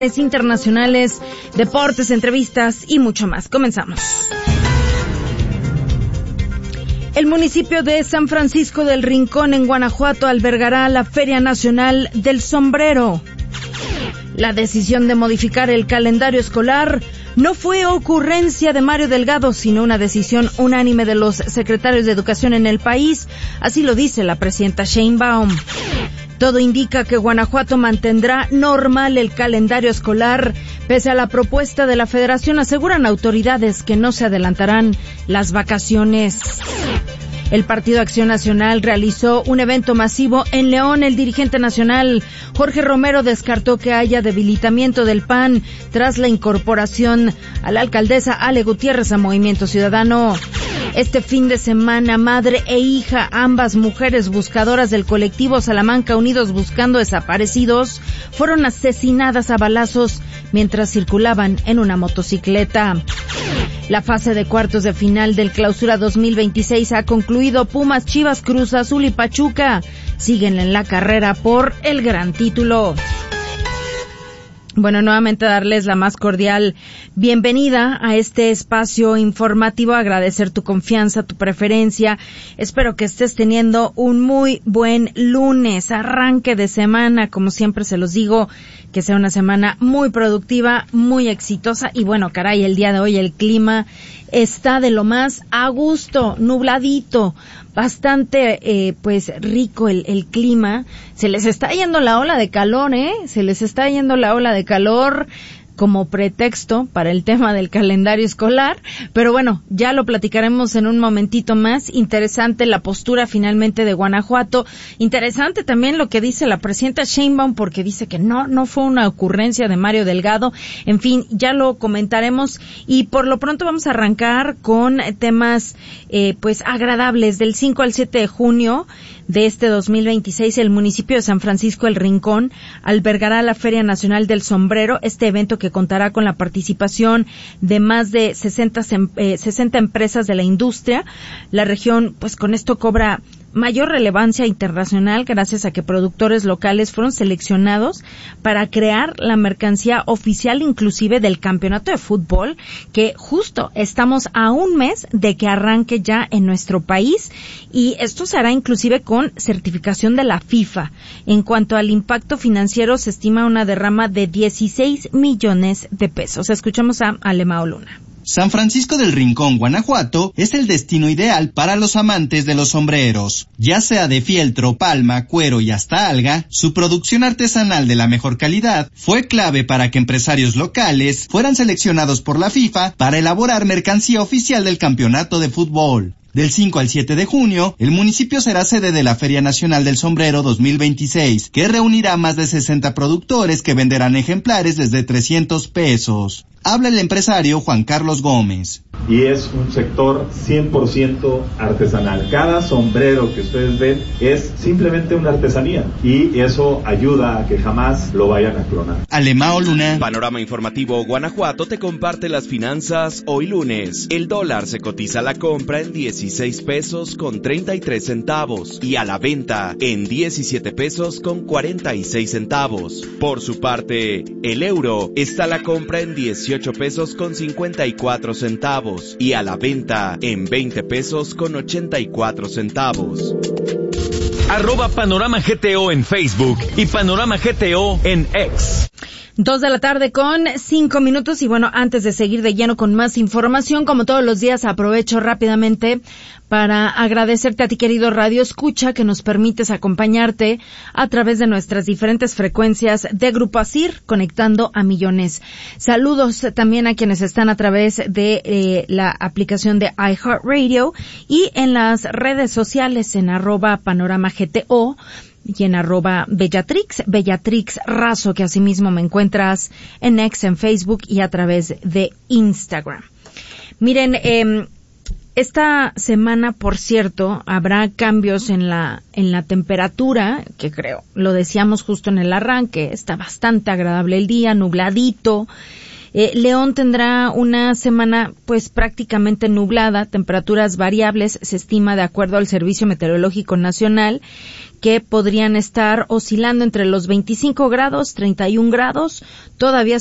internacionales, deportes, entrevistas y mucho más. Comenzamos. El municipio de San Francisco del Rincón en Guanajuato albergará la Feria Nacional del Sombrero. La decisión de modificar el calendario escolar no fue ocurrencia de Mario Delgado, sino una decisión unánime de los secretarios de Educación en el país, así lo dice la presidenta Sheinbaum. Todo indica que Guanajuato mantendrá normal el calendario escolar, pese a la propuesta de la Federación, aseguran autoridades que no se adelantarán las vacaciones. El Partido Acción Nacional realizó un evento masivo en León. El dirigente nacional, Jorge Romero, descartó que haya debilitamiento del PAN tras la incorporación a la alcaldesa Ale Gutiérrez a Movimiento Ciudadano. Este fin de semana, madre e hija, ambas mujeres buscadoras del colectivo Salamanca Unidos Buscando Desaparecidos, fueron asesinadas a balazos mientras circulaban en una motocicleta. La fase de cuartos de final del Clausura 2026 ha concluido. Pumas, Chivas, Cruz Azul y Pachuca siguen en la carrera por el gran título. Bueno, nuevamente darles la más cordial bienvenida a este espacio informativo, agradecer tu confianza, tu preferencia. Espero que estés teniendo un muy buen lunes, arranque de semana, como siempre se los digo, que sea una semana muy productiva, muy exitosa y bueno, caray, el día de hoy el clima está de lo más a gusto, nubladito, bastante pues rico el clima. Se les está yendo la ola de calor, se les está yendo la ola de calor como pretexto para el tema del calendario escolar, pero bueno, ya lo platicaremos en un momentito más. Interesante la postura finalmente de Guanajuato, interesante también lo que dice la presidenta Sheinbaum, porque dice que no fue una ocurrencia de Mario Delgado. En fin, ya lo comentaremos y por lo pronto vamos a arrancar con temas pues agradables. Del 5 al 7 de junio de este 2026, el municipio de San Francisco del Rincón albergará la Feria Nacional del Sombrero, este evento que contará con la participación de más de 60 empresas de la industria. La región, pues con esto cobra mayor relevancia internacional gracias a que productores locales fueron seleccionados para crear la mercancía oficial inclusive del campeonato de fútbol, que justo estamos a un mes de que arranque ya en nuestro país, y esto se hará inclusive con certificación de la FIFA. En cuanto al impacto financiero, se estima una derrama de 16 millones de pesos. Escuchamos a Alemao Luna. San Francisco del Rincón, Guanajuato, es el destino ideal para los amantes de los sombreros. Ya sea de fieltro, palma, cuero y hasta alga, su producción artesanal de la mejor calidad fue clave para que empresarios locales fueran seleccionados por la FIFA para elaborar mercancía oficial del campeonato de fútbol. Del 5 al 7 de junio, el municipio será sede de la Feria Nacional del Sombrero 2026, que reunirá más de 60 productores que venderán ejemplares desde 300 pesos. Habla el empresario Juan Carlos Gómez. Y es un sector 100% artesanal. Cada sombrero que ustedes ven es simplemente una artesanía y eso ayuda a que jamás lo vayan a clonar. Alemao Luna. Panorama Informativo Guanajuato te comparte las finanzas hoy lunes. El dólar se cotiza a la compra en 16 pesos con 33 centavos y a la venta en 17 pesos con 46 centavos. Por su parte, el euro está a la compra en 18 pesos con 54 centavos y a la venta en 20 pesos con 84 centavos. @Panorama GTO en Facebook y Panorama GTO en X. 2 de la tarde con 5 minutos y bueno, antes de seguir de lleno con más información, como todos los días, aprovecho rápidamente para agradecerte a ti, querido Radio Escucha, que nos permites acompañarte a través de nuestras diferentes frecuencias de Grupo ASIR, conectando a millones. Saludos también a quienes están a través de la aplicación de iHeartRadio y en las redes sociales en @PanoramaGTO y en @Bellatrix Razo, que asimismo me encuentras en X, en Facebook y a través de Instagram. Miren, esta semana, por cierto, habrá cambios en la temperatura, que creo, lo decíamos justo en el arranque, está bastante agradable el día, nubladito, León tendrá una semana pues prácticamente nublada, temperaturas variables, se estima de acuerdo al Servicio Meteorológico Nacional, que podrían estar oscilando entre los 25 grados, 31 grados, todavía